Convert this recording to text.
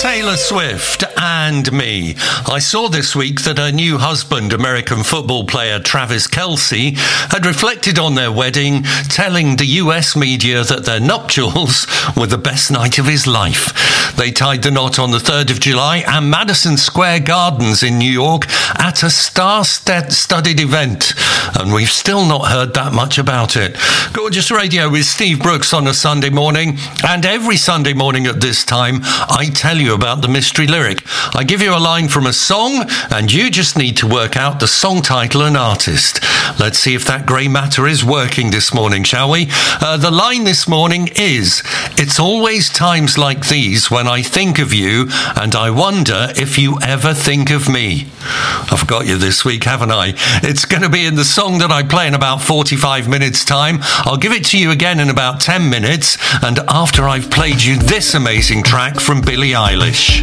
Taylor Swift and me. I saw this week that her new husband, American football player Travis Kelce, had reflected on their wedding, telling the US media that their nuptials were the best night of his life. They tied the knot on the 3rd of July at Madison Square Gardens in New York at a star-studded event, and we've still not heard that much about it. Gorgeous Radio with Steve Brooks on a Sunday morning, and every Sunday morning at this time, I tell you about the mystery lyric. I give you a line from a song, and you just need to work out the song title and artist. Let's see if that grey matter is working this morning, shall we? The line this morning is, "It's always times like these when I think of you, and I wonder if you ever think of me." I've got you this week, haven't I? It's going to be in the song that I play in about 45 minutes' time. I'll give it to you again in about 10 minutes, and after I've played you this amazing track from Billie Eilish.